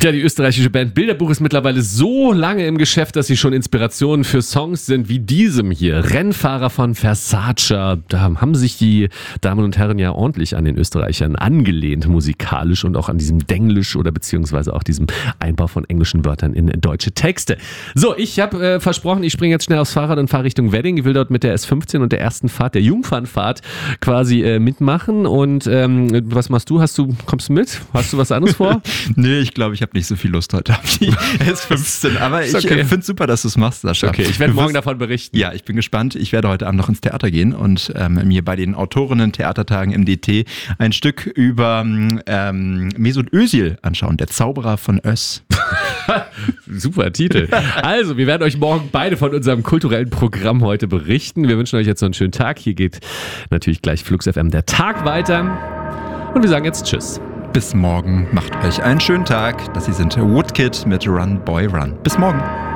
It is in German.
Ja, die österreichische Band Bilderbuch ist mittlerweile so lange im Geschäft, dass sie schon Inspirationen für Songs sind wie diesem hier. Rennfahrer von Versace. Da haben sich die Damen und Herren ja ordentlich an den Österreichern angelehnt, musikalisch und auch an diesem Denglisch oder beziehungsweise auch diesem Einbau von englischen Wörtern in deutsche Texte. So, ich habe versprochen, ich springe jetzt schnell aufs Fahrrad und fahre Richtung Wedding. Ich will dort mit der S15 und der ersten Fahrt, der Jungfernfahrt quasi mitmachen. Und was machst du? Kommst du mit? Hast du was anderes vor? Nee, ich glaube, ich habe nicht so viel Lust heute auf die S15. Aber ich finde es super, dass du es machst, Sascha. Okay, ich werde morgen davon berichten. Ja, ich bin gespannt. Ich werde heute Abend noch ins Theater gehen und mir bei den Autorinnen-Theatertagen im DT ein Stück über Mesut Özil anschauen, der Zauberer von Ös. Super Titel. Also, wir werden euch morgen beide von unserem kulturellen Programm heute berichten. Wir wünschen euch jetzt noch einen schönen Tag. Hier geht natürlich gleich Flux FM der Tag weiter. Und wir sagen jetzt Tschüss. Bis morgen. Macht euch einen schönen Tag. Das hier sind Woodkid mit Run Boy Run. Bis morgen.